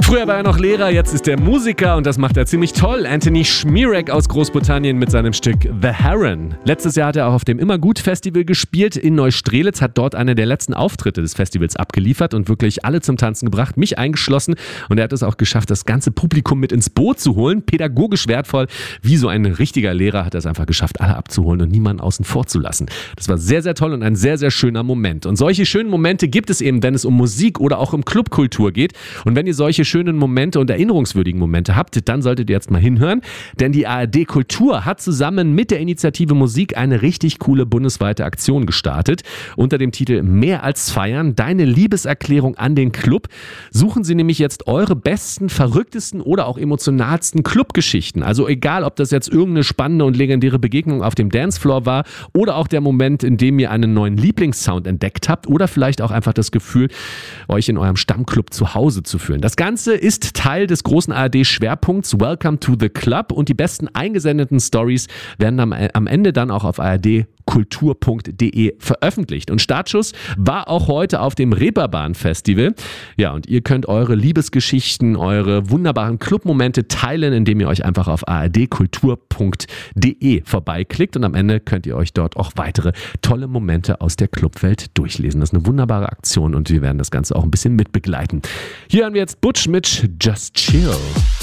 Früher war er noch Lehrer, jetzt ist er Musiker und das macht er ziemlich toll. Anthony Schmierek aus Großbritannien mit seinem Stück The Heron. Letztes Jahr hat er auch auf dem Immergut-Festival gespielt in Neustrelitz, hat dort eine der letzten Auftritte des Festivals abgeliefert und wirklich alle zum Tanzen gebracht, mich eingeschlossen. Und er hat es auch geschafft, das ganze Publikum mit ins Boot zu holen. Pädagogisch wertvoll, wie so ein richtiger Lehrer hat er es einfach geschafft, alle abzuholen und niemanden außen vor zu lassen. Das war sehr, sehr toll und ein sehr, sehr schöner Moment. Und solche schönen Momente gibt es eben, wenn es um Musik oder auch um Clubkultur geht. Und wenn ihr solche schönen Momente und erinnerungswürdigen Momente habt, dann solltet ihr jetzt mal hinhören, denn die ARD Kultur hat zusammen mit der Initiative Musik eine richtig coole bundesweite Aktion gestartet. Unter dem Titel Mehr als feiern, deine Liebeserklärung an den Club, suchen sie nämlich jetzt eure besten, verrücktesten oder auch emotionalsten Clubgeschichten. Also egal, ob das jetzt irgendeine spannende und legendäre Begegnung auf dem Dancefloor war oder auch der Moment, in dem ihr einen neuen Lieblingssound entdeckt habt oder vielleicht auch einfach das Gefühl, euch in eurem Stammclub zu Hause zu fühlen. Das Ganze ist Teil des großen ARD-Schwerpunkts Welcome to the Club und die besten eingesendeten Stories werden am Ende dann auch auf ardkultur.de veröffentlicht. Und Startschuss war auch heute auf dem Reeperbahn-Festival. Ja, und ihr könnt eure Liebesgeschichten, eure wunderbaren Clubmomente teilen, indem ihr euch einfach auf ardkultur.de vorbeiklickt und am Ende könnt ihr euch dort auch weitere tolle Momente aus der Clubwelt durchlesen. Das ist eine wunderbare Aktion und wir werden das Ganze auch ein bisschen mitbegleiten. Hier haben wir jetzt Butch mit Just Chill.